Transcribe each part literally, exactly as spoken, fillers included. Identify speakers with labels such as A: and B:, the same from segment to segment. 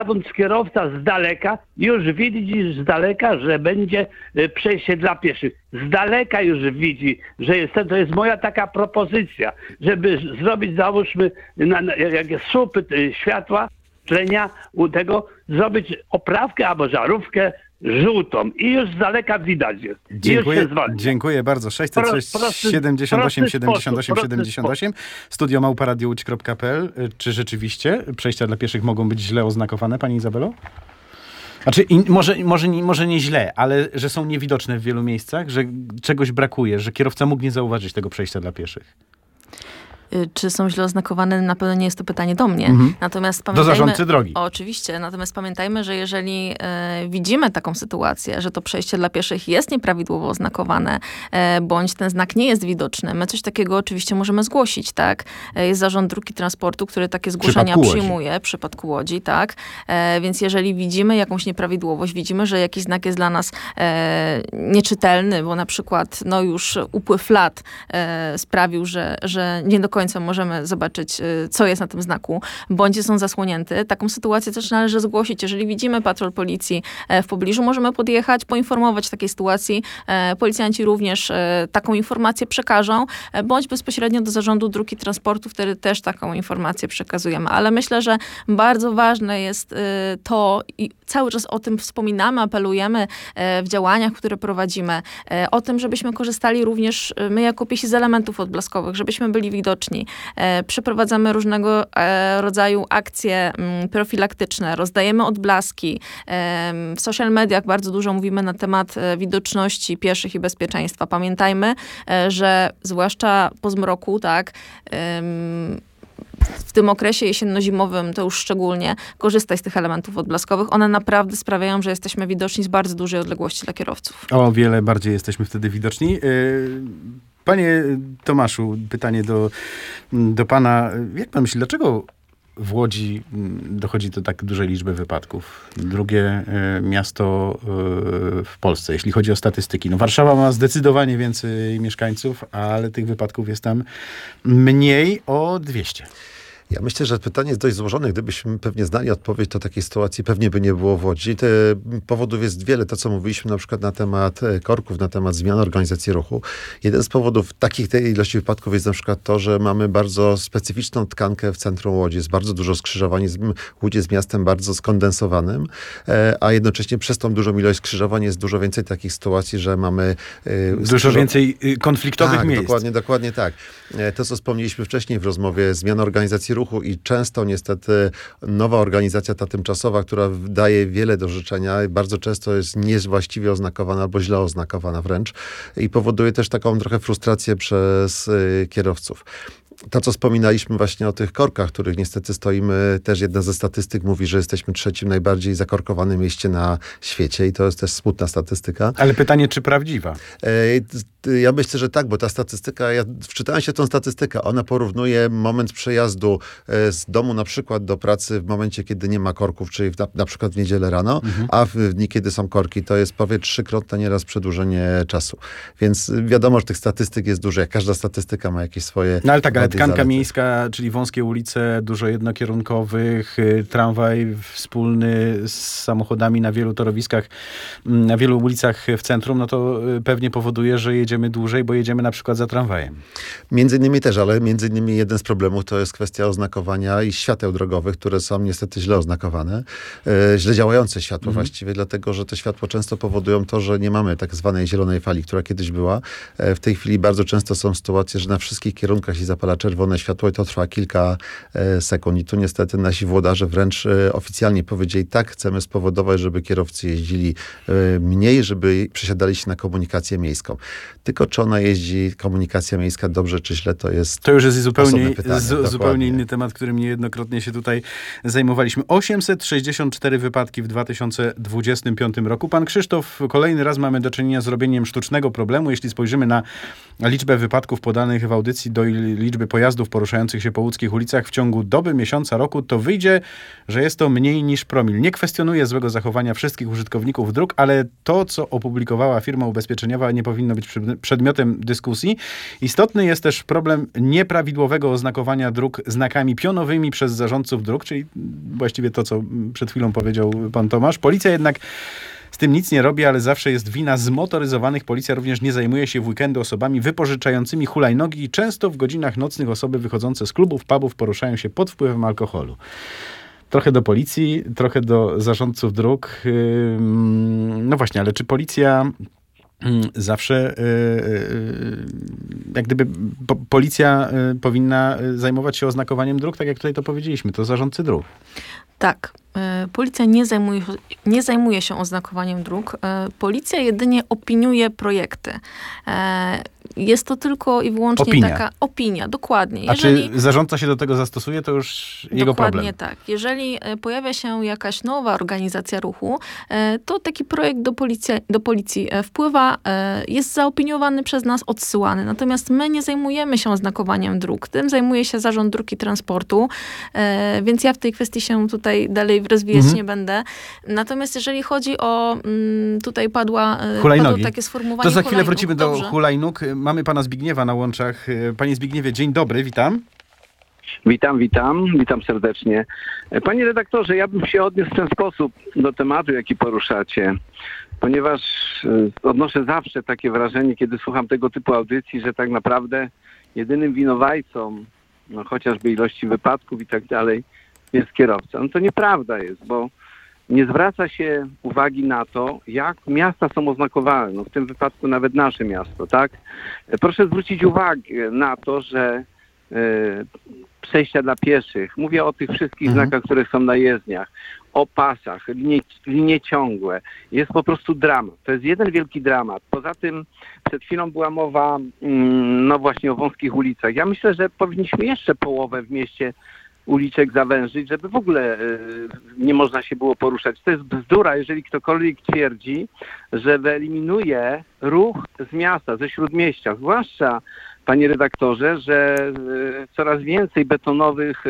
A: jadąc kierowca z daleka, już widzi z daleka, że będzie y, przejście dla pieszych. Z daleka już widzi, że jest, to jest moja taka propozycja, żeby zrobić, załóżmy, na, na, jak jest słupy y, światła, tlenia u tego, zrobić oprawkę albo żarówkę żółtą i już z daleka widać jest.
B: Dziękuję, dziękuję bardzo. sześćset sześć siedemdziesiąt osiem siedemdziesiąt osiem siedemdziesiąt osiem studio małpa radio łódź kropka pe el. Czy rzeczywiście przejścia dla pieszych mogą być źle oznakowane, pani Izabelo? Znaczy, i może, może, może nie źle, ale że są niewidoczne w wielu miejscach, że czegoś brakuje, że kierowca mógł nie zauważyć tego przejścia dla pieszych.
C: Czy są źle oznakowane? Na pewno nie jest to pytanie do mnie.
B: Mhm.
C: Natomiast pamiętajmy,
B: do zarządcy drogi.
C: O, oczywiście. Natomiast pamiętajmy, że jeżeli e, widzimy taką sytuację, że to przejście dla pieszych jest nieprawidłowo oznakowane, e, bądź ten znak nie jest widoczny, my coś takiego oczywiście możemy zgłosić, tak? E, jest Zarząd Dróg i Transportu, który takie zgłoszenia przyjmuje w przypadku Łodzi, tak? E, więc jeżeli widzimy jakąś nieprawidłowość, widzimy, że jakiś znak jest dla nas e, nieczytelny, bo na przykład no już upływ lat e, sprawił, że, że nie do końca końca możemy zobaczyć, co jest na tym znaku, bądź są zasłonięty. Taką sytuację też należy zgłosić. Jeżeli widzimy patrol policji w pobliżu, możemy podjechać, poinformować w takiej sytuacji. Policjanci również taką informację przekażą, bądź bezpośrednio do Zarządu Dróg i Transportu, wtedy też taką informację przekazujemy. Ale myślę, że bardzo ważne jest to i cały czas o tym wspominamy, apelujemy w działaniach, które prowadzimy, o tym, żebyśmy korzystali również my jako piesi z elementów odblaskowych, żebyśmy byli widoczni. Przeprowadzamy różnego rodzaju akcje profilaktyczne, rozdajemy odblaski. W social mediach bardzo dużo mówimy na temat widoczności pieszych i bezpieczeństwa. Pamiętajmy, że zwłaszcza po zmroku, tak, w tym okresie jesienno-zimowym to już szczególnie korzystać z tych elementów odblaskowych. One naprawdę sprawiają, że jesteśmy widoczni z bardzo dużej odległości dla kierowców. O
B: wiele bardziej jesteśmy wtedy widoczni. Panie Tomaszu, pytanie do, do pana. Jak pan myśli, dlaczego w Łodzi dochodzi do tak dużej liczby wypadków? Drugie y, miasto y, w Polsce, jeśli chodzi o statystyki. No, Warszawa ma zdecydowanie więcej mieszkańców, ale tych wypadków jest tam mniej o dwieście.
D: Ja myślę, że pytanie jest dość złożone. Gdybyśmy pewnie znali odpowiedź, to takiej sytuacji pewnie by nie było w Łodzi. Te powodów jest wiele. To, co mówiliśmy na przykład na temat korków, na temat zmian organizacji ruchu. Jeden z powodów takich tej ilości wypadków jest na przykład to, że mamy bardzo specyficzną tkankę w centrum Łodzi. Jest bardzo dużo skrzyżowań. Łódź jest miastem bardzo skondensowanym, a jednocześnie przez tą dużą ilość skrzyżowań jest dużo więcej takich sytuacji, że mamy...
B: Dużo skrzyżo... więcej konfliktowych
D: tak,
B: miejsc.
D: Dokładnie, dokładnie tak. To, co wspomnieliśmy wcześniej w rozmowie, zmian organizacji ruchu, ruchu i często niestety nowa organizacja, ta tymczasowa, która daje wiele do życzenia, bardzo często jest niewłaściwie oznakowana albo źle oznakowana wręcz i powoduje też taką trochę frustrację przez y, kierowców. To, co wspominaliśmy właśnie o tych korkach, których niestety stoimy, też jedna ze statystyk mówi, że jesteśmy trzecim najbardziej zakorkowanym mieście na świecie i to jest też smutna statystyka.
B: Ale pytanie, czy prawdziwa?
D: E, ja myślę, że tak, bo ta statystyka, ja wczytałem się w tą statystykę, ona porównuje moment przejazdu z domu na przykład do pracy w momencie, kiedy nie ma korków, czyli w, na, na przykład w niedzielę rano, mhm. a w dni, kiedy są korki, to jest prawie trzykrotne nieraz przedłużenie czasu. Więc wiadomo, że tych statystyk jest dużo, jak każda statystyka ma jakieś swoje...
B: No ale tak, ale tkanka miejska, czyli wąskie ulice, dużo jednokierunkowych, tramwaj wspólny z samochodami na wielu torowiskach, na wielu ulicach w centrum, no to pewnie powoduje, że jedziemy dłużej, bo jedziemy na przykład za tramwajem.
D: Między innymi też, ale między innymi jeden z problemów to jest kwestia oznakowania i świateł drogowych, które są niestety źle oznakowane, e, źle działające światło mhm. właściwie, dlatego, że te światła często powodują to, że nie mamy tak zwanej zielonej fali, która kiedyś była. E, w tej chwili bardzo często są sytuacje, że na wszystkich kierunkach się zapala czerwone światło i to trwa kilka e, sekund. I tu niestety nasi włodarze wręcz e, oficjalnie powiedzieli, tak, chcemy spowodować, żeby kierowcy jeździli e, mniej, żeby przesiadali się na komunikację miejską. Tylko czy ona jeździ, komunikacja miejska, dobrze czy źle, to jest
B: To już jest zupełnie,
D: pytanie,
B: z, zupełnie inny temat, którym niejednokrotnie się tutaj zajmowaliśmy. osiemset sześćdziesiąt cztery wypadki w dwa tysiące dwudziestym piątym roku. Pan Krzysztof, kolejny raz mamy do czynienia z robieniem sztucznego problemu. Jeśli spojrzymy na liczbę wypadków podanych w audycji do liczby pojazdów poruszających się po łódzkich ulicach w ciągu doby, miesiąca, roku, to wyjdzie, że jest to mniej niż promil. Nie kwestionuję złego zachowania wszystkich użytkowników dróg, ale to, co opublikowała firma ubezpieczeniowa, nie powinno być przedmiotem dyskusji. Istotny jest też problem nieprawidłowego oznakowania dróg znakami pionowymi przez zarządców dróg, czyli właściwie to, co przed chwilą powiedział pan Tomasz. Policja jednak z tym nic nie robi, ale zawsze jest wina zmotoryzowanych. Policja również nie zajmuje się w weekendy osobami wypożyczającymi hulajnogi i często w godzinach nocnych osoby wychodzące z klubów, pubów poruszają się pod wpływem alkoholu. Trochę do policji, trochę do zarządców dróg. No właśnie, ale czy policja zawsze, jak gdyby policja powinna zajmować się oznakowaniem dróg, tak jak tutaj to powiedzieliśmy, to zarządcy dróg.
C: Tak. Policja nie zajmuje, nie zajmuje się oznakowaniem dróg. Policja jedynie opiniuje projekty. Jest to tylko i wyłącznie
B: opinia.
C: taka opinia, dokładnie.
B: A
C: Jeżeli,
B: czy zarządca się do tego zastosuje, to już jego problem.
C: Dokładnie tak. Jeżeli pojawia się jakaś nowa organizacja ruchu, to taki projekt do policji, do policji wpływa, jest zaopiniowany przez nas, odsyłany. Natomiast my nie zajmujemy się oznakowaniem dróg. Tym zajmuje się Zarząd Dróg i Transportu, więc ja w tej kwestii się tutaj dalej rozwijać mhm. nie będę. Natomiast jeżeli chodzi o, tutaj padła, padło takie sformułowanie
B: To za chwilę
C: hulajnóg.
B: wrócimy do
C: Dobrze.
B: hulajnóg. Mamy pana Zbigniewa na łączach. Panie Zbigniewie, dzień dobry, witam.
A: Witam, witam, witam serdecznie. Panie redaktorze, ja bym się odniósł w ten sposób do tematu, jaki poruszacie, ponieważ odnoszę zawsze takie wrażenie, kiedy słucham tego typu audycji, że tak naprawdę jedynym winowajcą, no chociażby ilości wypadków i tak dalej, jest kierowca. No to nieprawda jest, bo nie zwraca się uwagi na to, jak miasta są oznakowane. No w tym wypadku nawet nasze miasto, tak? Proszę zwrócić uwagę na to, że e, przejścia dla pieszych, mówię o tych wszystkich mhm. znakach, które są na jezdniach, o pasach, linie, linie ciągłe, jest po prostu dramat. To jest jeden wielki dramat. Poza tym przed chwilą była mowa, mm, no właśnie o wąskich ulicach. Ja myślę, że powinniśmy jeszcze połowę w mieście uliczek zawężyć, żeby w ogóle y, nie można się było poruszać. To jest bzdura, jeżeli ktokolwiek twierdzi, że wyeliminuje ruch z miasta, ze śródmieścia. Zwłaszcza, panie redaktorze, że y, coraz więcej betonowych,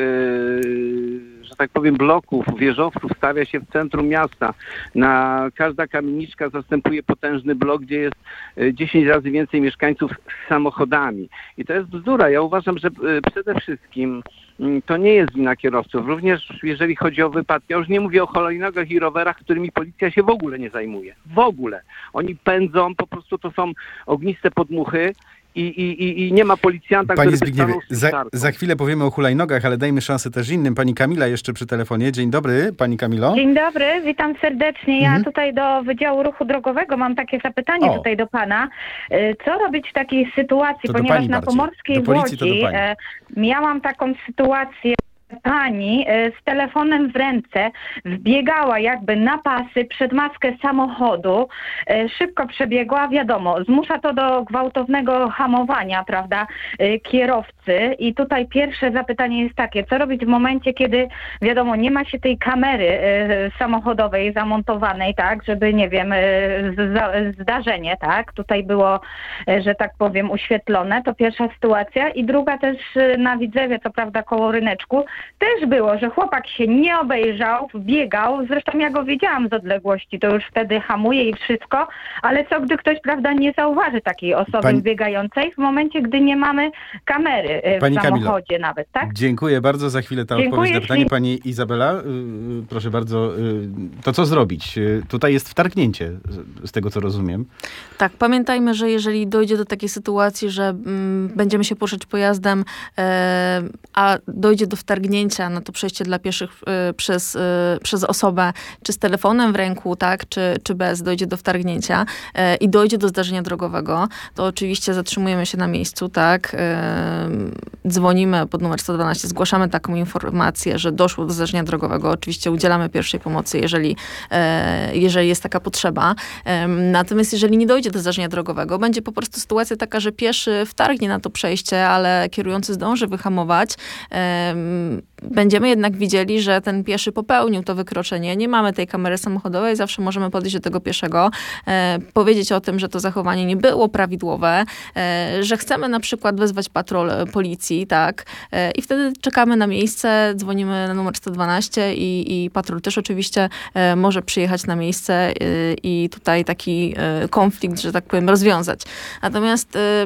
A: y, że tak powiem, bloków, wieżowców stawia się w centrum miasta. Na każda kamieniczka zastępuje potężny blok, gdzie jest y, dziesięć razy więcej mieszkańców z samochodami. I to jest bzdura. Ja uważam, że y, przede wszystkim to nie jest wina kierowców. Również jeżeli chodzi o wypadki, ja już nie mówię o hulajnogach i rowerach, którymi policja się w ogóle nie zajmuje. W ogóle. Oni pędzą, po prostu to są ogniste podmuchy i, i, i nie ma policjanta,
B: Panie
A: który
B: Zbigniewie,
A: by
B: za, za chwilę powiemy o hulajnogach, ale dajmy szansę też innym. Pani Kamila jeszcze przy telefonie. Dzień dobry, pani Kamilo.
E: Dzień dobry, witam serdecznie. Ja
B: mhm.
E: tutaj do Wydziału Ruchu Drogowego mam takie zapytanie
B: o.
E: tutaj do pana. Co robić w takiej sytuacji,
B: to
E: ponieważ na
B: bardziej.
E: Pomorskiej
B: do policji,
E: Łodzi
B: e,
E: miałam taką sytuację. Pani z telefonem w ręce wbiegała jakby na pasy przed maskę samochodu, szybko przebiegła, wiadomo, zmusza to do gwałtownego hamowania, prawda, kierowcy. I tutaj pierwsze zapytanie jest takie, co robić w momencie, kiedy, wiadomo, nie ma się tej kamery samochodowej zamontowanej, tak, żeby, nie wiem, zdarzenie, tak, tutaj było, że tak powiem, uświetlone, to pierwsza sytuacja. I druga też na Widzewie, co prawda koło ryneczku, też było, że chłopak się nie obejrzał, wbiegał, zresztą ja go widziałam z odległości, to już wtedy hamuje i wszystko, ale co gdy ktoś, prawda, nie zauważy takiej osoby Pani... wbiegającej w momencie, gdy nie mamy kamery w
B: Pani
E: samochodzie
B: Kamilo,
E: nawet, tak?
B: Dziękuję bardzo, za chwilę ta
E: Dziękuję,
B: odpowiedź na pytanie. Pani Izabela, yy, proszę bardzo, yy, to co zrobić? Yy, tutaj jest wtargnięcie, z, z tego co rozumiem.
C: Tak, pamiętajmy, że jeżeli dojdzie do takiej sytuacji, że mm, będziemy się poruszać pojazdem, e, a dojdzie do wtargnięcia na to przejście dla pieszych y, przez, y, przez osobę, czy z telefonem w ręku, tak, czy, czy bez, dojdzie do wtargnięcia y, i dojdzie do zdarzenia drogowego, to oczywiście zatrzymujemy się na miejscu, tak, y, dzwonimy pod numer sto dwanaście, zgłaszamy taką informację, że doszło do zdarzenia drogowego, oczywiście udzielamy pierwszej pomocy, jeżeli, y, jeżeli jest taka potrzeba. Y, natomiast jeżeli nie dojdzie do zdarzenia drogowego, będzie po prostu sytuacja taka, że pieszy wtargnie na to przejście, ale kierujący zdąży wyhamować, y, będziemy jednak widzieli, że ten pieszy popełnił to wykroczenie. Nie mamy tej kamery samochodowej, zawsze możemy podejść do tego pieszego, e, powiedzieć o tym, że to zachowanie nie było prawidłowe, e, że chcemy na przykład wezwać patrol policji, tak, e, i wtedy czekamy na miejsce, dzwonimy na numer sto dwanaście i, i patrol też oczywiście e, może przyjechać na miejsce e, i tutaj taki e, konflikt, że tak powiem, rozwiązać. Natomiast e,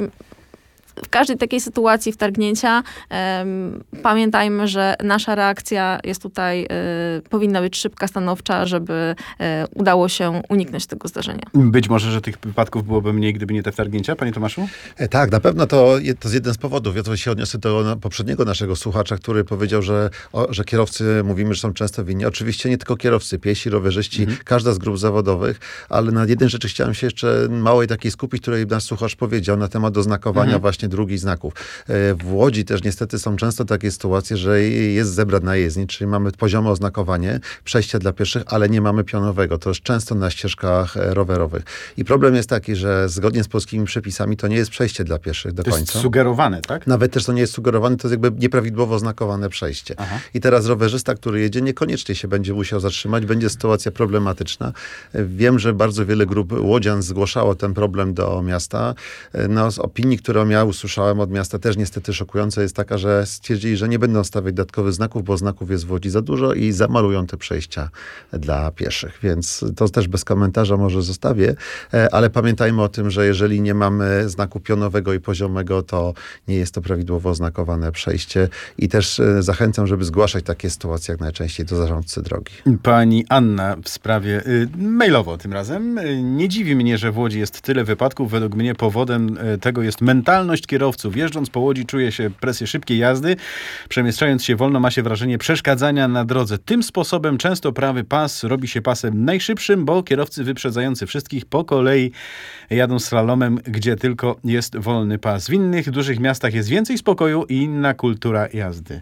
C: w każdej takiej sytuacji wtargnięcia um, pamiętajmy, że nasza reakcja jest tutaj, y, powinna być szybka, stanowcza, żeby y, udało się uniknąć tego zdarzenia.
B: Być może, że tych wypadków byłoby mniej, gdyby nie te wtargnięcia, panie Tomaszu?
D: E, tak, na pewno to, je- to jest jeden z powodów. Ja to się odniosę do na- poprzedniego naszego słuchacza, który powiedział, że, o, że kierowcy, mówimy, że są często winni. Oczywiście nie tylko kierowcy, piesi, rowerzyści,
B: Mhm.
D: każda z grup zawodowych, ale na jednej rzeczy chciałem się jeszcze małej takiej skupić, której nasz słuchacz powiedział na temat oznakowania
B: Mhm.
D: właśnie dróg i znaków. E, W Łodzi też niestety są często takie sytuacje, że jest zebra na jezdni, czyli mamy poziome oznakowanie, przejścia dla pieszych, ale nie mamy pionowego. To jest często na ścieżkach e, rowerowych. I problem jest taki, że zgodnie z polskimi przepisami to nie jest przejście dla pieszych do
B: To jest
D: końca.
B: sugerowane, tak?
D: Nawet też to nie jest sugerowane, to jest jakby nieprawidłowo oznakowane przejście.
B: Aha.
D: I teraz rowerzysta, który jedzie, niekoniecznie się będzie musiał zatrzymać, będzie sytuacja problematyczna. Wiem, że bardzo wiele grup łodzian zgłaszało ten problem do miasta. No, z opinii, którą ja usłyszałem od miasta, też niestety szokująca jest taka, że stwierdzili, że nie będą stawiać dodatkowych znaków, bo znaków jest w Łodzi za dużo i zamalują te przejścia dla pieszych. Więc to też bez komentarza może zostawię, E, ale pamiętajmy o tym, że jeżeli nie mamy znaku pionowego i poziomego, to nie jest to prawidłowo oznakowane przejście i też e, zachęcam, żeby zgłaszać takie sytuacje jak najczęściej do zarządcy drogi.
B: Pani Anna w sprawie, y, mailowo tym razem. Y, nie dziwi mnie, że w Łodzi jest tyle wypadków. Według mnie powodem y, tego jest mentalność kierowców. Jeżdżąc po Łodzi czuje się presję szybkiej jazdy. Przemieszczając się wolno ma się wrażenie przeszkadzania na drodze. Tym sposobem często prawy pas robi się pasem najszybszym, bo kierowcy wyprzedzający wszystkich po kolei jadą slalomem, gdzie tylko jest wolny pas. W innych dużych miastach jest więcej spokoju i inna kultura jazdy.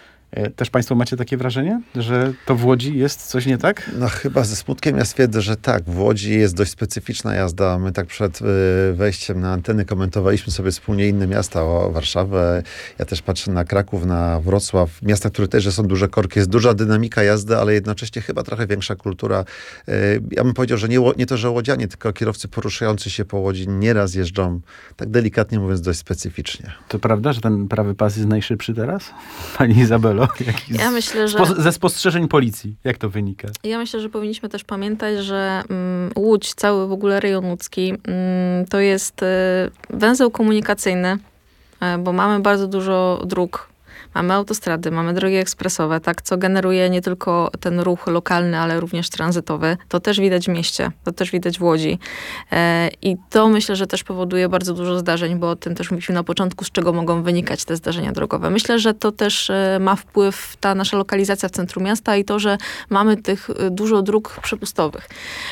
B: E, Też państwo macie takie wrażenie, że to w Łodzi jest coś nie tak?
D: No chyba ze smutkiem ja stwierdzę, że tak, w Łodzi jest dość specyficzna jazda. My tak przed y, wejściem na anteny komentowaliśmy sobie wspólnie inne miasta, o Warszawę. Ja też patrzę na Kraków, na Wrocław. Miasta, które też są duże korki. Jest duża dynamika jazdy, ale jednocześnie chyba trochę większa kultura. Y, ja bym powiedział, że nie, ło- nie to, że łodzianie, tylko kierowcy poruszający się po Łodzi nieraz jeżdżą, tak delikatnie mówiąc, dość specyficznie.
B: To prawda, że ten prawy pas jest najszybszy teraz? Pani Izabelo? Jaki
C: Ja
B: z-
C: myślę, że...
B: spo- Ze spostrzeżeń policji. Jak to wynika?
C: Ja myślę, że powinniśmy też pamiętać, że mm, Łódź, cały w ogóle rejon łódzki, mm, to jest y, węzeł komunikacyjny, y, bo mamy bardzo dużo dróg. Mamy autostrady, mamy drogi ekspresowe, tak, co generuje nie tylko ten ruch lokalny, ale również tranzytowy. To też widać w mieście, to też widać w Łodzi. E, I to myślę, że też powoduje bardzo dużo zdarzeń, bo o tym też mówiliśmy na początku, z czego mogą wynikać te zdarzenia drogowe. Myślę, że to też e, ma wpływ ta nasza lokalizacja w centrum miasta i to, że mamy tych e, dużo dróg przepustowych.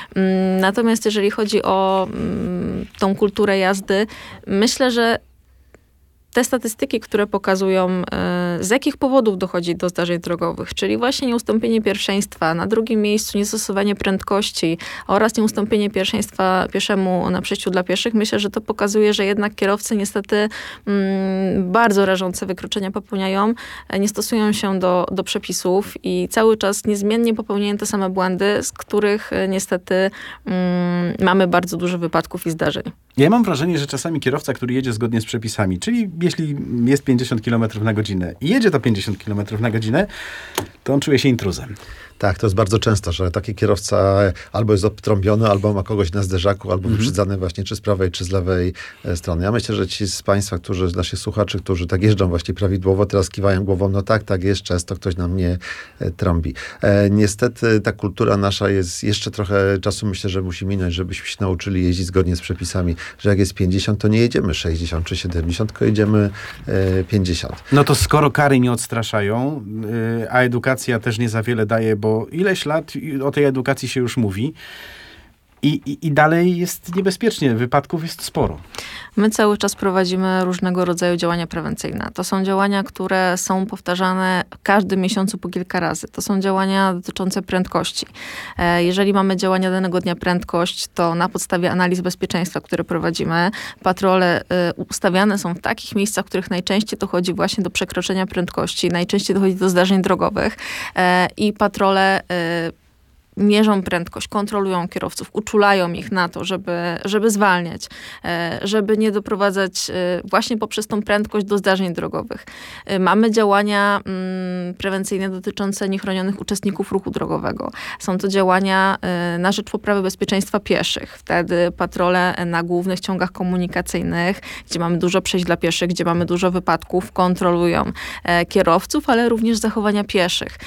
C: Mm, Natomiast jeżeli chodzi o mm, tą kulturę jazdy, myślę, że te statystyki, które pokazują, e, z jakich powodów dochodzi do zdarzeń drogowych, czyli właśnie nieustąpienie pierwszeństwa, na drugim miejscu niestosowanie prędkości oraz nieustąpienie pierwszeństwa pieszemu na przejściu dla pieszych, myślę, że to pokazuje, że jednak kierowcy niestety mm, bardzo rażące wykroczenia popełniają, e, nie stosują się do, do przepisów i cały czas niezmiennie popełniają te same błędy, z których e, niestety mm, mamy bardzo dużo wypadków i zdarzeń.
B: Ja mam wrażenie, że czasami kierowca, który jedzie zgodnie z przepisami, czyli jeśli jest pięćdziesiąt kilometrów na godzinę i jedzie to pięćdziesiąt kilometrów na godzinę, to on czuje się intruzem.
D: Tak, to jest bardzo często, że taki kierowca albo jest obtrąbiony, albo ma kogoś na zderzaku, albo
B: Mhm.
D: wyprzedzany właśnie czy z prawej, czy z lewej e, strony. Ja myślę, że ci z Państwa, którzy, z naszych słuchaczy, którzy tak jeżdżą właśnie prawidłowo, teraz kiwają głową, no tak, tak jest, często ktoś na mnie e, trąbi. E, niestety ta kultura nasza jest, jeszcze trochę czasu myślę, że musi minąć, żebyśmy się nauczyli jeździć zgodnie z przepisami, że jak jest pięćdziesiąt, to nie jedziemy sześćdziesiąt czy siedemdziesiąt, tylko jedziemy e, pięćdziesiąt.
B: No to skoro kary nie odstraszają, yy, a edukacja też nie za wiele daje, bo ileś lat o tej edukacji się już mówi, I, i, I dalej jest niebezpiecznie, wypadków jest sporo.
C: My cały czas prowadzimy różnego rodzaju działania prewencyjne. To są działania, które są powtarzane w każdym miesiącu po kilka razy. To są działania dotyczące prędkości. Jeżeli mamy działania danego dnia prędkość, to na podstawie analiz bezpieczeństwa, które prowadzimy, patrole ustawiane są w takich miejscach, w których najczęściej dochodzi właśnie do przekroczenia prędkości, najczęściej dochodzi do zdarzeń drogowych i patrole mierzą prędkość, kontrolują kierowców, uczulają ich na to, żeby, żeby zwalniać, żeby nie doprowadzać właśnie poprzez tą prędkość do zdarzeń drogowych. Mamy działania prewencyjne dotyczące niechronionych uczestników ruchu drogowego. Są to działania na rzecz poprawy bezpieczeństwa pieszych. Wtedy patrole na głównych ciągach komunikacyjnych, gdzie mamy dużo przejść dla pieszych, gdzie mamy dużo wypadków, kontrolują kierowców, ale również zachowania pieszych.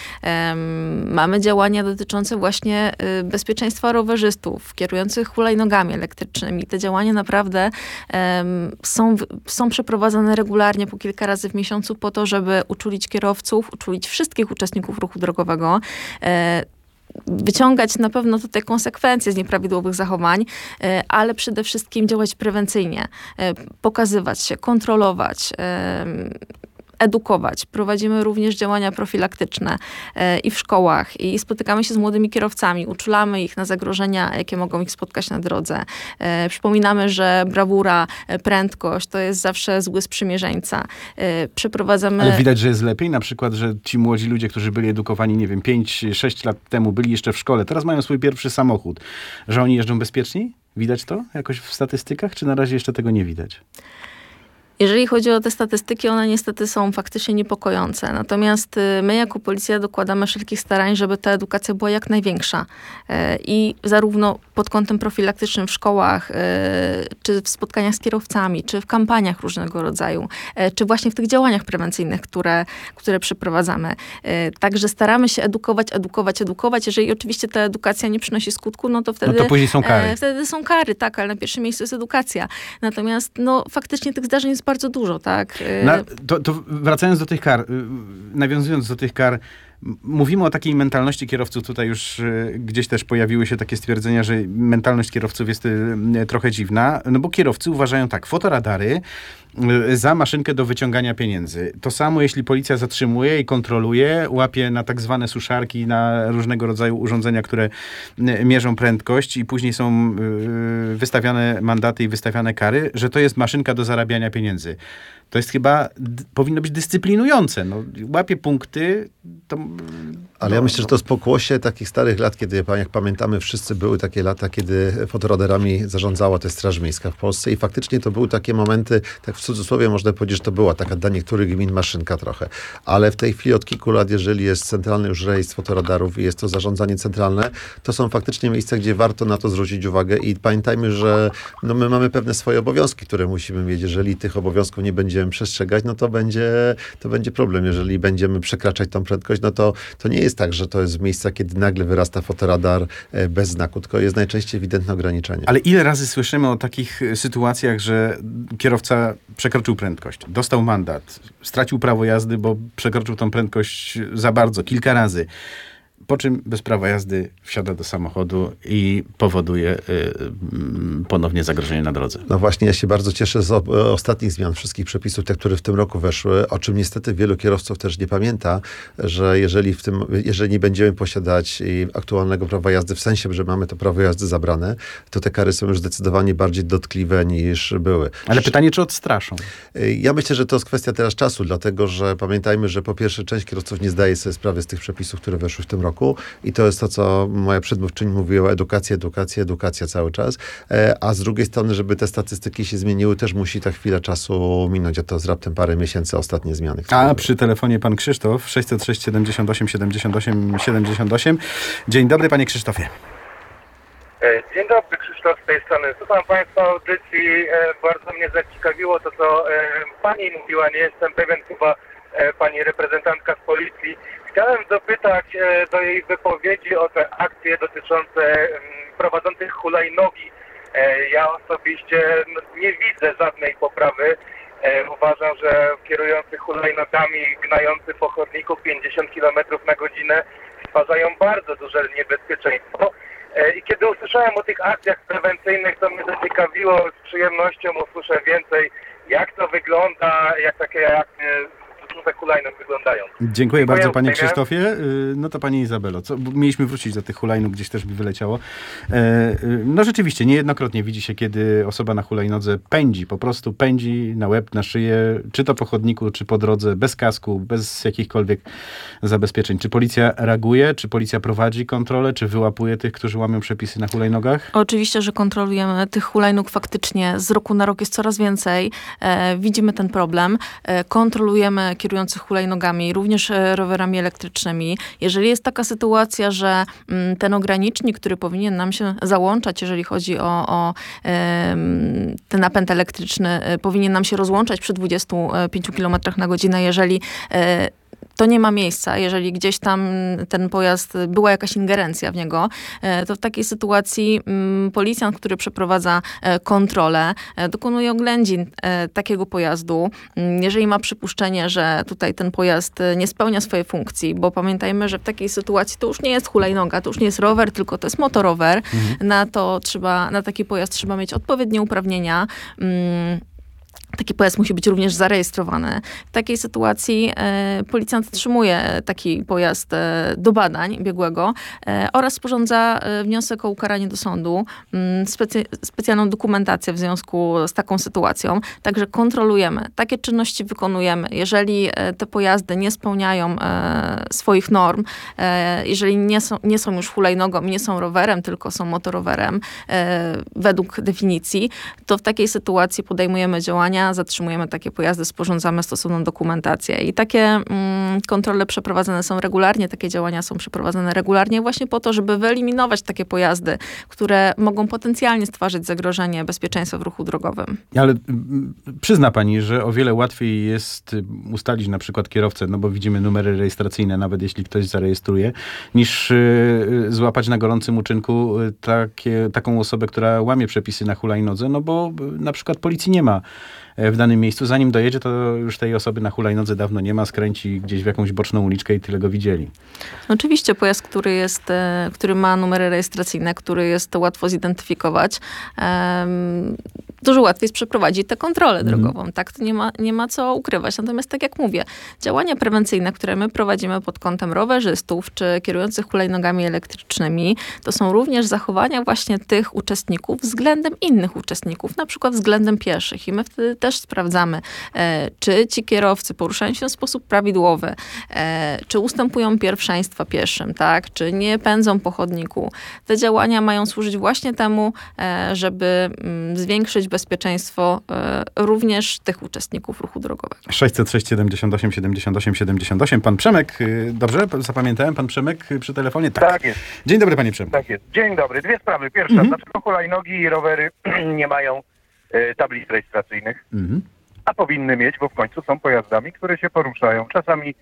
C: Mamy działania dotyczące właśnie bezpieczeństwa rowerzystów, kierujących hulajnogami elektrycznymi. Te działania naprawdę um, są, są przeprowadzane regularnie po kilka razy w miesiącu po to, żeby uczulić kierowców, uczulić wszystkich uczestników ruchu drogowego, e, wyciągać na pewno tutaj konsekwencje z nieprawidłowych zachowań, e, ale przede wszystkim działać prewencyjnie, e, pokazywać się, kontrolować, e, edukować. Prowadzimy również działania profilaktyczne e, i w szkołach, i spotykamy się z młodymi kierowcami, uczulamy ich na zagrożenia, jakie mogą ich spotkać na drodze. E, przypominamy, że brawura, e, prędkość to jest zawsze zły sprzymierzeńca. E, przeprowadzamy...
B: Ale widać, że jest lepiej, na przykład, że ci młodzi ludzie, którzy byli edukowani, nie wiem, pięć sześć lat temu, byli jeszcze w szkole, teraz mają swój pierwszy samochód, że oni jeżdżą bezpieczniej? Widać to jakoś w statystykach, czy na razie jeszcze tego nie widać?
C: Jeżeli chodzi o te statystyki, one niestety są faktycznie niepokojące. Natomiast my jako policja dokładamy wszelkich starań, żeby ta edukacja była jak największa. I zarówno pod kątem profilaktycznym w szkołach, czy w spotkaniach z kierowcami, czy w kampaniach różnego rodzaju, czy właśnie w tych działaniach prewencyjnych, które, które przeprowadzamy. Także staramy się edukować, edukować, edukować. Jeżeli oczywiście ta edukacja nie przynosi skutku, no to wtedy...
B: No to później są kary.
C: Wtedy są kary, tak, ale na pierwszym miejscu jest edukacja. Natomiast no faktycznie tych zdarzeń jest bardzo dużo, tak?
B: Na, to, to wracając do tych kar, nawiązując do tych kar, mówimy o takiej mentalności kierowców. Tutaj już y, gdzieś też pojawiły się takie stwierdzenia, że mentalność kierowców jest y, trochę dziwna, no bo kierowcy uważają tak, fotoradary y, za maszynkę do wyciągania pieniędzy. To samo, jeśli policja zatrzymuje i kontroluje, łapie na tak zwane suszarki, na różnego rodzaju urządzenia, które y, mierzą prędkość i później są y, wystawiane mandaty i wystawiane kary, że to jest maszynka do zarabiania pieniędzy. To jest chyba, d- powinno być dyscyplinujące. No, łapie punkty, to...
D: Ale
B: no,
D: ja myślę,
B: no.
D: że to z pokłosie takich starych lat, kiedy, jak pamiętamy, wszyscy były takie lata, kiedy fotoradarami zarządzała też Straż Miejska w Polsce i faktycznie to były takie momenty, tak w cudzysłowie można powiedzieć, że to była taka dla niektórych gmin maszynka trochę. Ale w tej chwili od kilku lat, jeżeli jest centralny już rejestr fotoradarów i jest to zarządzanie centralne, to są faktycznie miejsca, gdzie warto na to zwrócić uwagę i pamiętajmy, że no, my mamy pewne swoje obowiązki, które musimy mieć. Jeżeli tych obowiązków nie będziemy przestrzegać, no to będzie, to będzie problem. Jeżeli będziemy przekraczać tą prędkość, no to, to nie jest tak, że to jest miejsca, kiedy nagle wyrasta fotoradar e, bez znaku, tylko jest najczęściej ewidentne ograniczenie.
B: Ale ile razy słyszymy o takich sytuacjach, że kierowca przekroczył prędkość, dostał mandat, stracił prawo jazdy, bo przekroczył tą prędkość za bardzo, kilka razy. Po czym bez prawa jazdy wsiada do samochodu i powoduje y, y, ponownie zagrożenie na drodze.
D: No właśnie, ja się bardzo cieszę z o, ostatnich zmian wszystkich przepisów, te, które w tym roku weszły, o czym niestety wielu kierowców też nie pamięta, że jeżeli, w tym, jeżeli nie będziemy posiadać aktualnego prawa jazdy, w sensie, że mamy to prawo jazdy zabrane, to te kary są już zdecydowanie bardziej dotkliwe niż były.
B: Ale pytanie, czy odstraszą?
D: Ja myślę, że to jest kwestia teraz czasu, dlatego że pamiętajmy, że po pierwsze część kierowców nie zdaje sobie sprawy z tych przepisów, które weszły w tym roku. I to jest to, co moja przedmówczyni mówiła, edukacja, edukacja, edukacja cały czas. A z drugiej strony, żeby te statystyki się zmieniły, też musi ta chwila czasu minąć, a to jest raptem parę miesięcy ostatnie zmiany.
B: A przy telefonie pan Krzysztof, sześćset sześć siedemdziesiąt osiem siedemdziesiąt osiem siedemdziesiąt osiem. Dzień dobry, panie Krzysztofie.
F: Dzień dobry, Krzysztof z tej strony. Słucham państwa audycji, bardzo mnie zaciekawiło to, co pani mówiła, nie jestem pewien, chyba pani reprezentantka z policji. Chciałem dopytać do jej wypowiedzi o te akcje dotyczące prowadzących hulajnogi. Ja osobiście nie widzę żadnej poprawy. Uważam, że kierujący hulajnogami, gnający po chodniku pięćdziesiąt kilometrów na godzinę stwarzają bardzo duże niebezpieczeństwo. I kiedy usłyszałem słyszałem o tych akcjach prewencyjnych, to mnie zaciekawiło, z przyjemnością usłyszę więcej, jak to wygląda, jak takie akcje z hulajnóg wyglądają.
B: Dziękuję,
F: Dziękuję
B: bardzo panie
F: uprzejmie.
B: Krzysztofie. Y, No to pani Izabelo, co, bo mieliśmy wrócić do tych hulajnóg, gdzieś też mi wyleciało. E, y, No rzeczywiście, niejednokrotnie widzi się, kiedy osoba na hulajnodze pędzi, po prostu pędzi na łeb, na szyję, czy to po chodniku, czy po drodze, bez kasku, bez jakichkolwiek zabezpieczeń. Czy policja reaguje, czy policja prowadzi kontrolę, czy wyłapuje tych, którzy łamią przepisy na hulajnogach?
C: Oczywiście, że kontrolujemy tych hulajnóg faktycznie. Z roku na rok jest coraz więcej. E, widzimy ten problem. E, kontrolujemy kierujących hulajnogami, również e, rowerami elektrycznymi. Jeżeli jest taka sytuacja, że m, ten ogranicznik, który powinien nam się załączać, jeżeli chodzi o, o e, ten napęd elektryczny, e, powinien nam się rozłączać przy dwudziestu pięciu kilometrach na godzinę, jeżeli e, to nie ma miejsca, jeżeli gdzieś tam ten pojazd, była jakaś ingerencja w niego, to w takiej sytuacji policjant, który przeprowadza kontrolę, dokonuje oględzin takiego pojazdu. Jeżeli ma przypuszczenie, że tutaj ten pojazd nie spełnia swojej funkcji, bo pamiętajmy, że w takiej sytuacji to już nie jest hulajnoga, to już nie jest rower, tylko to jest motorower. Mhm. Na to trzeba, na taki pojazd trzeba mieć odpowiednie uprawnienia. Taki pojazd musi być również zarejestrowany. W takiej sytuacji e, policjant otrzymuje taki pojazd e, do badań biegłego e, oraz sporządza e, wniosek o ukaranie do sądu, m, specy, specjalną dokumentację w związku z taką sytuacją. Także kontrolujemy. Takie czynności wykonujemy. Jeżeli e, te pojazdy nie spełniają e, swoich norm, e, jeżeli nie są, nie są już hulajnogą, nie są rowerem, tylko są motorowerem e, według definicji, to w takiej sytuacji podejmujemy działania, zatrzymujemy takie pojazdy, sporządzamy stosowną dokumentację. I takie mm, kontrole przeprowadzane są regularnie, takie działania są przeprowadzane regularnie właśnie po to, żeby wyeliminować takie pojazdy, które mogą potencjalnie stwarzać zagrożenie bezpieczeństwa w ruchu drogowym.
B: Ale mm, przyzna pani, że o wiele łatwiej jest ustalić na przykład kierowcę, no bo widzimy numery rejestracyjne, nawet jeśli ktoś zarejestruje, niż y, złapać na gorącym uczynku takie, taką osobę, która łamie przepisy na hulajnodze, no bo y, na przykład policji nie ma w danym miejscu. Zanim dojedzie, to już tej osoby na hulajnodze dawno nie ma, skręci gdzieś w jakąś boczną uliczkę i tyle go widzieli.
C: Oczywiście pojazd, który jest, który ma numery rejestracyjne, który jest łatwo zidentyfikować, um, dużo łatwiej jest przeprowadzić tę kontrolę drogową. Mm. Tak, to nie ma, nie ma co ukrywać. Natomiast tak jak mówię, działania prewencyjne, które my prowadzimy pod kątem rowerzystów czy kierujących hulajnogami elektrycznymi, to są również zachowania właśnie tych uczestników względem innych uczestników, na przykład względem pieszych. I my wtedy też sprawdzamy, e, czy ci kierowcy poruszają się w sposób prawidłowy, e, czy ustępują pierwszeństwa pieszym, tak, czy nie pędzą po chodniku. Te działania mają służyć właśnie temu, e, żeby m, zwiększyć bezpieczeństwo e, również tych uczestników ruchu drogowego.
B: sześćset sześć siedemdziesiąt osiem siedemdziesiąt osiem siedemdziesiąt osiem. Pan Przemek, y, dobrze? Zapamiętałem? Pan Przemek y, przy telefonie? Tak.
F: Tak jest.
B: Dzień dobry, panie Przemku.
F: Tak jest. Dzień dobry. Dwie sprawy. Pierwsza,
B: Mhm.
F: dlaczego hulajnogi i rowery nie mają e, tablic rejestracyjnych?
B: Mhm.
F: A powinny mieć, bo w końcu są pojazdami, które się poruszają. Czasami,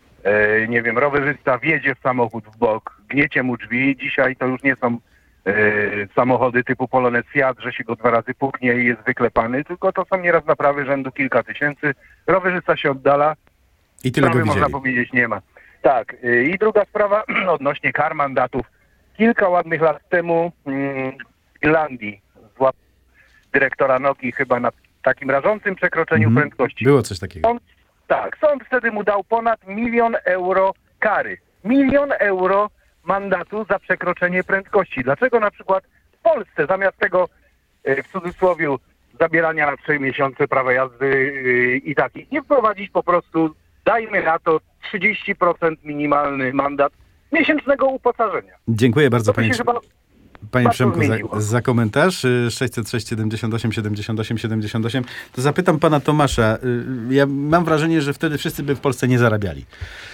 F: e, nie wiem, rowerzysta wjedzie w samochód w bok, gniecie mu drzwi. Dzisiaj to już nie są e, samochody typu Polones Fiat, że się go dwa razy puknie i jest wyklepany, tylko to są nieraz naprawy rzędu kilka tysięcy. Rowerzysta się oddala,
B: I tyle go
F: sprawy,
B: widzieli.
F: można powiedzieć, nie ma. Tak. e, I druga sprawa odnośnie kar mandatów. Kilka ładnych lat temu mm, w Irlandii złapał dyrektora Nokii chyba na takim rażącym przekroczeniu
B: Mhm.
F: prędkości.
B: Było coś takiego.
F: Sąd, tak, sąd wtedy mu dał ponad milion euro kary. Milion euro mandatu za przekroczenie prędkości. Dlaczego na przykład w Polsce zamiast tego, e, w cudzysłowie, zabierania na trzy miesiące prawa jazdy e, i takich, nie wprowadzić po prostu, dajmy na to trzydzieści procent minimalny mandat miesięcznego uposażenia.
B: Dziękuję bardzo,
F: To by
B: panie
F: się
B: Przemku.
F: chyba
B: Panie
F: bardzo
B: Przemku, za,
F: zmieniło.
B: za komentarz y, sześćset sześć siedemdziesiąt osiem siedemdziesiąt osiem siedemdziesiąt osiem. To zapytam pana Tomasza. Y, Ja mam wrażenie, że wtedy wszyscy by w Polsce nie zarabiali.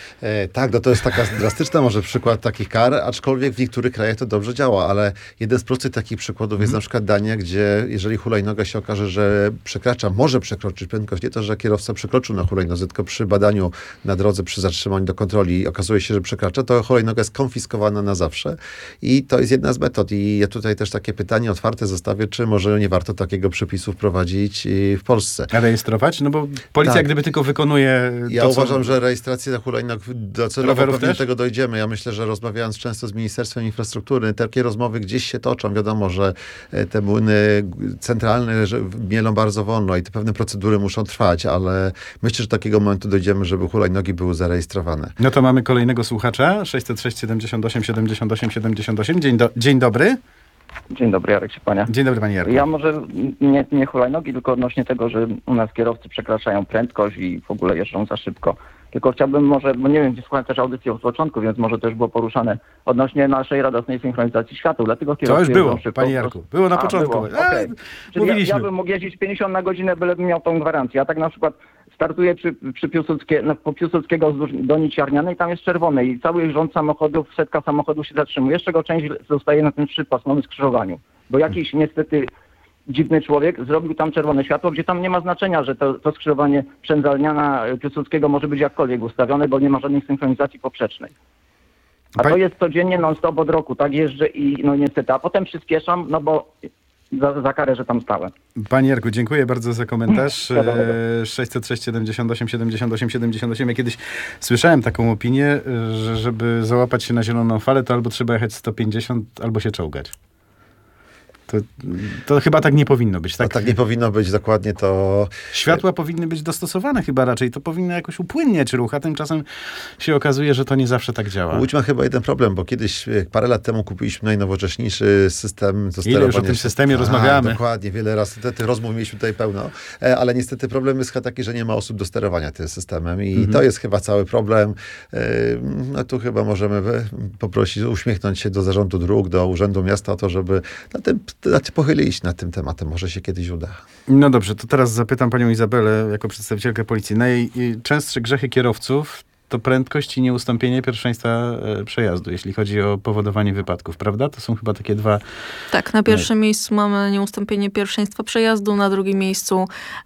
D: E, tak, no to jest taka drastyczna może przykład takich kar, aczkolwiek w niektórych krajach to dobrze działa, ale jeden z prostych takich przykładów jest na przykład Dania, gdzie jeżeli hulajnoga się okaże, że przekracza, może przekroczyć prędkość, nie to, że kierowca przekroczył na hulajnodze, tylko przy badaniu na drodze, przy zatrzymaniu do kontroli okazuje się, że przekracza, to hulajnoga jest konfiskowana na zawsze i to jest jedna z metod. I ja tutaj też takie pytanie otwarte zostawię, czy może nie warto takiego przepisu wprowadzić w Polsce.
B: A rejestrować? No bo policja
D: Tak.
B: gdyby tylko wykonuje
D: Ja
B: to,
D: uważam,
B: co...
D: że rejestracja hulajnog docelowo
B: Rowerów
D: pewnie do
B: też?
D: tego dojdziemy. Ja myślę, że rozmawiając często z Ministerstwem Infrastruktury, takie rozmowy gdzieś się toczą. Wiadomo, że te młyny centralne że mielą bardzo wolno i te pewne procedury muszą trwać, ale myślę, że do takiego momentu dojdziemy, żeby hulajnogi były zarejestrowane.
B: No to mamy kolejnego słuchacza. sześćset sześć siedemdziesiąt osiem siedemdziesiąt osiem siedemdziesiąt osiem. Dzień, do, dzień dobry.
G: Dzień dobry, Jarek Ciepania.
B: Dzień dobry, panie Jarku.
G: Ja może nie, nie hulajnogi, tylko odnośnie tego, że u nas kierowcy przekraczają prędkość i w ogóle jeżdżą za szybko. Tylko chciałbym może, bo nie wiem, gdzie słuchałem też audycji od początku, więc może też było poruszane odnośnie naszej radosnej synchronizacji światła. Dlatego
B: To
G: kierowcy
B: już było,
G: jeżdżą szybko.
B: panie Jarku. Było na
G: A,
B: początku.
G: było,
B: A,
G: okej. Czyli ja,
B: mówiliśmy.
G: ja bym mógł jeździć pięćdziesiąt na godzinę, bylebym miał tą gwarancję. A tak na przykład startuję przy, przy Piłsudskie, no, po Piłsudskiego wzdłuż Doni Ciarnianej, tam jest czerwone i cały rząd samochodów, setka samochodów się zatrzymuje, z czego część zostaje na tym trzypasmowym skrzyżowaniu. Bo jakiś niestety dziwny człowiek zrobił tam czerwone światło, gdzie tam nie ma znaczenia, że to, to skrzyżowanie Przędzalniana Piłsudskiego może być jakkolwiek ustawione, bo nie ma żadnej synchronizacji poprzecznej. A
B: Pań-
G: to jest codziennie non-stop od roku, tak jeżdżę i no niestety, a potem przyspieszam, no bo za, za karę, że tam stałem.
B: Panie Jarku, dziękuję bardzo za komentarz.
G: Dobra, dobra.
B: E, sześćset sześć siedemdziesiąt osiem siedemdziesiąt osiem siedemdziesiąt osiem. Ja kiedyś słyszałem taką opinię, że żeby załapać się na zieloną falę, to albo trzeba jechać sto pięćdziesiąt, albo się czołgać. To, to chyba tak nie powinno być.
D: Tak,
B: Tak,
D: tak nie powinno być dokładnie to.
B: Światła powinny być dostosowane chyba raczej. To powinno jakoś upłynniać ruch, a tymczasem się okazuje, że to nie zawsze tak działa.
D: Łódź ma chyba jeden problem, bo kiedyś, parę lat temu kupiliśmy najnowocześniejszy system do sterowania.
B: Ile już o tym systemie
D: Tak,
B: rozmawiamy.
D: Dokładnie, wiele razy te, tych rozmów mieliśmy tutaj pełno, e, ale niestety problem jest chyba taki, że nie ma osób do sterowania tym systemem i
B: Mhm.
D: to jest chyba cały problem. E, no tu chyba możemy poprosić, uśmiechnąć się do Zarządu Dróg, do Urzędu Miasta o to, żeby na tym, na tym pochylić nad tym tematem. Może się kiedyś uda.
B: No dobrze, to teraz zapytam panią Izabelę jako przedstawicielkę policji. Najczęstsze grzechy kierowców to prędkość i nieustąpienie pierwszeństwa e, przejazdu, jeśli chodzi o powodowanie wypadków, prawda? To są chyba takie dwa...
C: Tak, na pierwszym miejscu mamy nieustąpienie pierwszeństwa przejazdu, na drugim miejscu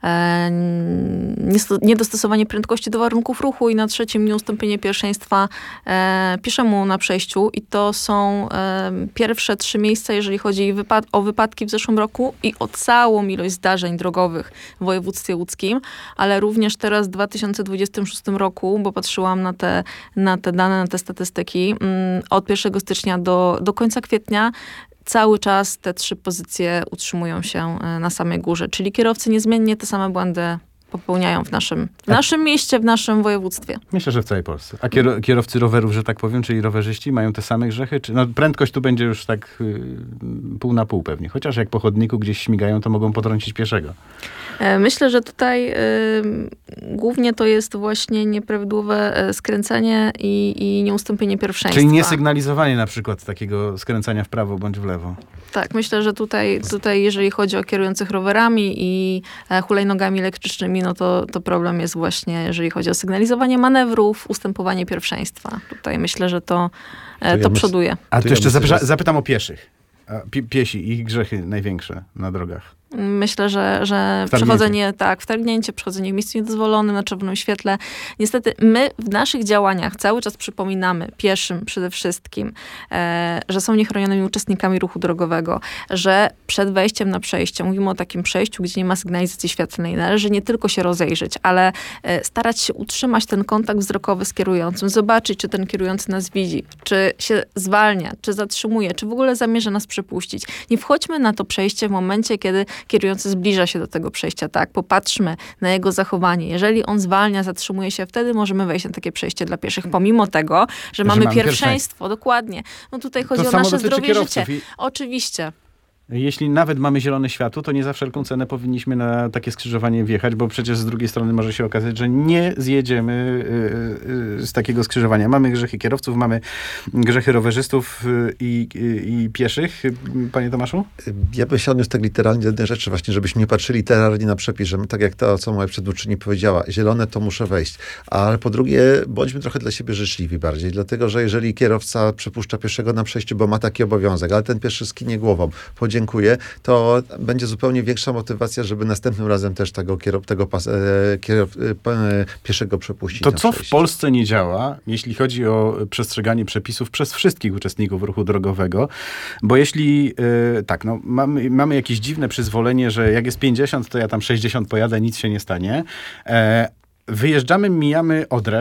C: e, niesto- niedostosowanie prędkości do warunków ruchu i na trzecim nieustąpienie pierwszeństwa e, pieszemu na przejściu. I to są e, pierwsze trzy miejsca, jeżeli chodzi wypad- o wypadki w zeszłym roku i o całą ilość zdarzeń drogowych w województwie łódzkim, ale również teraz w dwa tysiące dwudziestym szóstym roku, bo patrzyłam na te, na te dane, na te statystyki, mm, od pierwszego stycznia do, do końca kwietnia cały czas te trzy pozycje utrzymują się e, na samej górze. Czyli kierowcy niezmiennie te same błędy popełniają w naszym, w naszym mieście, w naszym województwie.
B: Myślę, że w całej Polsce. A kiero- kierowcy rowerów, że tak powiem, czyli rowerzyści, mają te same grzechy? Czy, no, prędkość tu będzie już tak y, pół na pół pewnie. Chociaż jak po chodniku gdzieś śmigają, to mogą potrącić pieszego.
C: E, Myślę, że tutaj y, głównie to jest właśnie nieprawidłowe e, skręcanie i, i nieustąpienie pierwszeństwa.
B: Czyli niesygnalizowanie na przykład takiego skręcania w prawo bądź w lewo.
C: Tak, myślę, że tutaj, tutaj jeżeli chodzi o kierujących rowerami i e, hulajnogami elektrycznymi, no to, to problem jest właśnie, jeżeli chodzi o sygnalizowanie manewrów, ustępowanie pierwszeństwa. Tutaj myślę, że to, e,
D: To ja
C: to
D: myśl-
C: przoduje.
B: A
D: To
B: tu
D: ja
B: jeszcze
D: myślę,
B: zapyta-
D: że-
B: zapytam o pieszych. A, pi- piesi, ich grzechy największe na drogach.
C: Myślę, że, że
B: Wtargnięcie.
C: przechodzenie, tak, wtargnięcie, przechodzenie w miejscu niedozwolonym na czerwonym świetle. Niestety my w naszych działaniach cały czas przypominamy pieszym przede wszystkim, e, że są niechronionymi uczestnikami ruchu drogowego, że przed wejściem na przejście, mówimy o takim przejściu, gdzie nie ma sygnalizacji świetlnej, należy nie tylko się rozejrzeć, ale e, starać się utrzymać ten kontakt wzrokowy z kierującym, zobaczyć, czy ten kierujący nas widzi, czy się zwalnia, czy zatrzymuje, czy w ogóle zamierza nas przepuścić. Nie wchodźmy na to przejście w momencie, kiedy kierujący zbliża się do tego przejścia, tak? Popatrzmy na jego zachowanie. Jeżeli on zwalnia, zatrzymuje się, wtedy możemy wejść na takie przejście dla pieszych, pomimo tego, że,
B: Że
C: mamy
B: mamy
C: pierwszeństwo.
B: pierwszeństwo.
C: Dokładnie. No tutaj chodzi
B: To
C: o
B: samo
C: nasze
B: dotyczy
C: zdrowie i
B: kierowców
C: życie.
B: i-
C: Oczywiście.
B: Jeśli nawet mamy zielone światło, to nie za wszelką cenę powinniśmy na takie skrzyżowanie wjechać, bo przecież z drugiej strony może się okazać, że nie zjedziemy y, y, z takiego skrzyżowania. Mamy grzechy kierowców, mamy grzechy rowerzystów y, i, i, i pieszych. Panie Tomaszu?
D: Ja bym się odniósł tak literalnie do jednej rzeczy właśnie, żebyśmy nie patrzyli literalnie na przepis, że my, tak jak to, co moja przedmówczyni powiedziała, zielone to muszę wejść. Ale po drugie, bądźmy trochę dla siebie życzliwi bardziej, dlatego, że jeżeli kierowca przepuszcza pieszego na przejściu, bo ma taki obowiązek, ale ten pieszy skinie głową, podziękuje, to będzie zupełnie większa motywacja, żeby następnym razem też tego, kierow, tego pas, e, kierow, e, pieszego przepuścić
B: To
D: na
B: co w
D: przejście.
B: Polsce nie działa, jeśli chodzi o przestrzeganie przepisów przez wszystkich uczestników ruchu drogowego? Bo jeśli, y, tak, no, mamy, mamy jakieś dziwne przyzwolenie, że jak jest pięćdziesiąt, to ja tam sześćdziesiąt pojadę, nic się nie stanie. E, wyjeżdżamy, mijamy Odrę,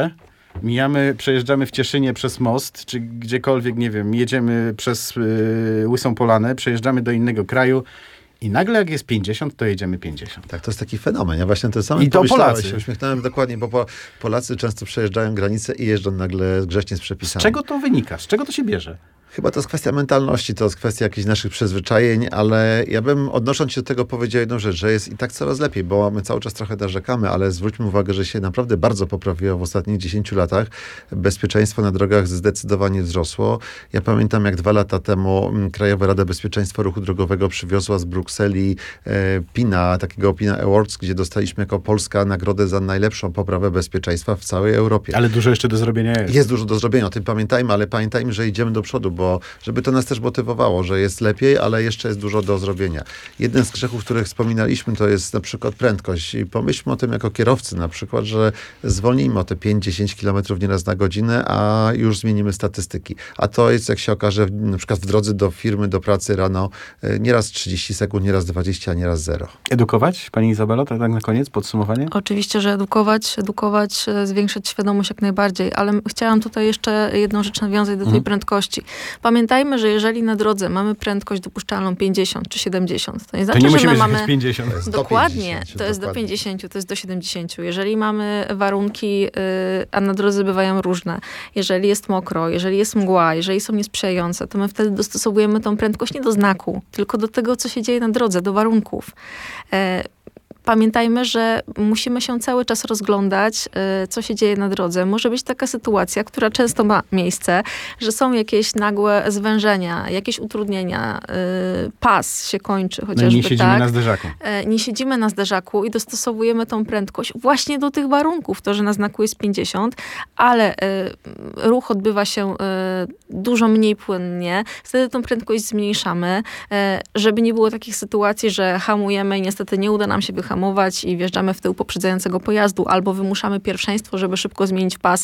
B: mijamy, przejeżdżamy w Cieszynie przez most, czy gdziekolwiek, nie wiem, jedziemy przez y, Łysą Polanę, przejeżdżamy do innego kraju i nagle jak jest pięćdziesiąt, to jedziemy pięćdziesiąt.
D: Tak, to jest taki fenomen. Ja właśnie to samo
B: I to
D: pomyślałem,
B: Polacy.
D: się uśmiechnąłem dokładnie, bo po, Polacy często przejeżdżają granicę i jeżdżą nagle grzecznie z
B: Z
D: przepisami.
B: czego to wynika? Z czego to się bierze?
D: Chyba to jest kwestia mentalności, to jest kwestia jakichś naszych przyzwyczajeń, ale ja bym odnosząc się do tego powiedział jedną rzecz, że jest i tak coraz lepiej, bo my cały czas trochę narzekamy, ale zwróćmy uwagę, że się naprawdę bardzo poprawiło w ostatnich dziesięciu latach. Bezpieczeństwo na drogach zdecydowanie wzrosło. Ja pamiętam, jak dwa lata temu Krajowa Rada Bezpieczeństwa Ruchu Drogowego przywiozła z Brukseli e, PINA, takiego PINA Awards, gdzie dostaliśmy jako Polska nagrodę za najlepszą poprawę bezpieczeństwa w całej Europie.
B: Ale dużo jeszcze do zrobienia jest.
D: Jest dużo do zrobienia, o tym pamiętajmy, ale pamiętajmy, że idziemy do przodu, bo żeby to nas też motywowało, że jest lepiej, ale jeszcze jest dużo do zrobienia. Jeden z grzechów, których wspominaliśmy, to jest na przykład prędkość. I pomyślmy o tym jako kierowcy na przykład, że zwolnijmy o te pięć do dziesięciu kilometrów nieraz na godzinę, a już zmienimy statystyki. A to jest, jak się okaże, na przykład w drodze do firmy, do pracy rano, nieraz trzydzieści sekund, nieraz dwadzieścia, a nieraz zero.
B: Edukować, pani Izabelo, tak, tak na koniec, podsumowanie?
C: Oczywiście, że edukować, edukować, e, zwiększać świadomość jak najbardziej, ale m- chciałam tutaj jeszcze jedną rzecz nawiązać do tej
B: Mhm.
C: prędkości. Pamiętajmy, że jeżeli na drodze mamy prędkość dopuszczalną pięćdziesiąt czy siedemdziesiąt, to nie
B: To
C: znaczy,
B: nie
C: że
B: musimy
C: my
B: jechać
C: mamy...
B: pięćdziesiąt.
D: To jest do
C: Dokładnie,
D: pięćdziesięciu,
C: to jest do
D: dokładnie.
C: pięćdziesięciu, to jest do siedemdziesięciu. Jeżeli mamy warunki, y, a na drodze bywają różne, jeżeli jest mokro, jeżeli jest mgła, jeżeli są niesprzyjające, to my wtedy dostosowujemy tą prędkość nie do znaku, tylko do tego, co się dzieje na drodze, do warunków. E, Pamiętajmy, że musimy się cały czas rozglądać, y, co się dzieje na drodze. Może być taka sytuacja, która często ma miejsce, że są jakieś nagłe zwężenia, jakieś utrudnienia, y, pas się kończy
B: No i
C: chociażby,
B: nie siedzimy
C: tak?
B: na zderzaku.
C: E, nie siedzimy na zderzaku i dostosowujemy tą prędkość właśnie do tych warunków. To, że na znaku jest pięćdziesiąt, ale e, ruch odbywa się e, dużo mniej płynnie. Wtedy tą prędkość zmniejszamy, e, żeby nie było takich sytuacji, że hamujemy i niestety nie uda nam się wyhamować i wjeżdżamy w tył poprzedzającego pojazdu, albo wymuszamy pierwszeństwo, żeby szybko zmienić pas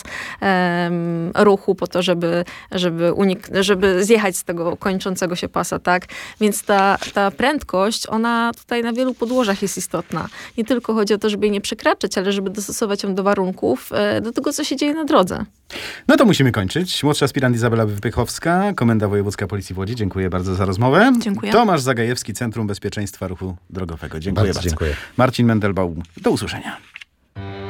C: em, ruchu po to, żeby, żeby, unik- żeby zjechać z tego kończącego się pasa, tak? Więc ta, ta prędkość, ona tutaj na wielu podłożach jest istotna. Nie tylko chodzi o to, żeby jej nie przekraczać, ale żeby dostosować ją do warunków, e, do tego, co się dzieje na drodze.
B: No to musimy kończyć. Młodsza aspirant Izabela Wypychowska, Komenda Wojewódzka Policji w Łodzi. Dziękuję bardzo za rozmowę.
C: Dziękuję.
B: Tomasz Zagajewski, Centrum Bezpieczeństwa Ruchu Drogowego. Dziękuję
D: Bardzo
B: bardzo.
D: dziękuję.
B: Marcin Mendelbaum. Do usłyszenia.